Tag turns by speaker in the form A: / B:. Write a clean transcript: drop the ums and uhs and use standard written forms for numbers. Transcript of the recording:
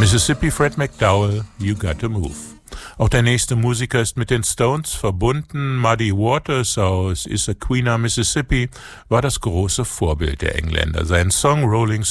A: Mississippi, Fred McDowell, You Gotta Move. Auch der nächste Musiker ist mit den Stones verbunden. Muddy Waters aus Issaquah, Mississippi, war das große Vorbild der Engländer. Sein Song Rolling